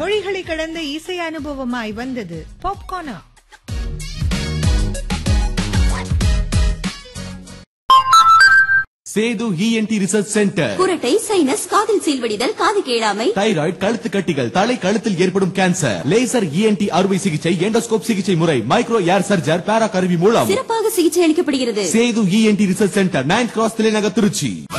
மொழிகளை கடந்த இசை அனுபவமாய் வந்தது பாப்கார்னா. Setu ENT research centre. குரட்டை, சைனஸ், காதில் சீல்வடிதல், காது கேளாமை, தைராய்டு, கழுத்து கட்டிகள், தலை கழுத்தில் ஏற்படும் கேன்சர், லேசர் இஎன்டி அறுவை சிகிச்சை, எண்டோஸ்கோப் சிகிச்சை முறை, மைக்ரோ ஏர் சர்ஜர், பேரா கருவி மூலம் சிறப்பாக சிகிச்சை அளிக்கப்படுகிறது. Setu ENT research centre, 9th cross, தலைநகர், திருச்சி.